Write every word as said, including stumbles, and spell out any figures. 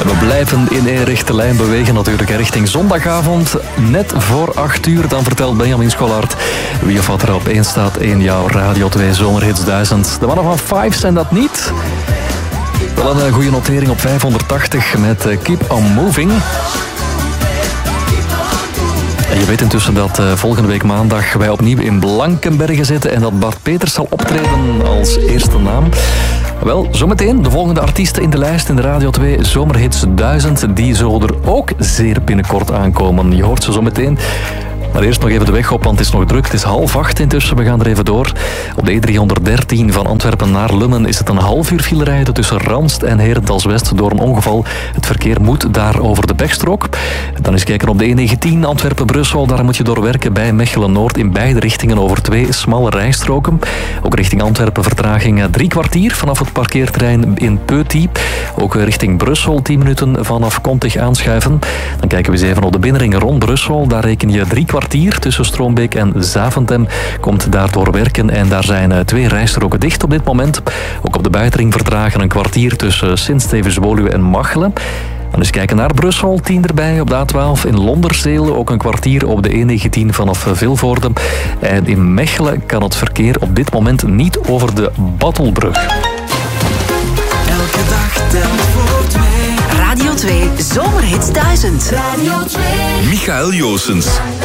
We blijven in één rechte lijn bewegen natuurlijk richting zondagavond. Net voor acht uur, dan vertelt Benjamin Schollaert wie of wat er op één staat in jouw Radio twee Zomerhits duizend. De mannen van Five zijn dat niet. Wel een goede notering op vijfhonderdtachtig met Keep On Moving. En je weet intussen dat uh, volgende week maandag wij opnieuw in Blankenberge zitten en dat Bart Peters zal optreden als eerste naam. Wel, zometeen de volgende artiesten in de lijst in de Radio twee Zomerhits duizend. Die zullen er ook zeer binnenkort aankomen. Je hoort ze zometeen. Maar eerst nog even de weg op, want het is nog druk. Het is half acht intussen, we gaan er even door. Op de E driehonderddertien van Antwerpen naar Lummen is het een half uur file rijden tussen Ranst en Herentals-West door een ongeval. Het verkeer moet daar over de Bekstrook. Dan eens kijken op de E negentien Antwerpen-Brussel. Daar moet je doorwerken bij Mechelen-Noord in beide richtingen over twee smalle rijstroken. Ook richting Antwerpen vertraging drie kwartier vanaf het parkeerterrein in Peuty. Ook richting Brussel tien minuten vanaf Kontig aanschuiven. Dan kijken we eens even op de binnenring rond Brussel. Daar reken je drie kwartier kwartier tussen Stroombeek en Zaventem komt daardoor werken en daar zijn twee rijstroken dicht op dit moment. Ook op de buitenring vertragen een kwartier tussen Sint-Stevens-Woluwe en Machelen. Dan eens kijken naar Brussel, tien erbij op de A twaalf. In Londerzeel ook een kwartier op de E negentien vanaf Vilvoorde. En in Mechelen kan het verkeer op dit moment niet over de Battelbrug. Elke dag telt voor twee. Radio twee Zomerhits duizend. Radio twee. Michael Joosens.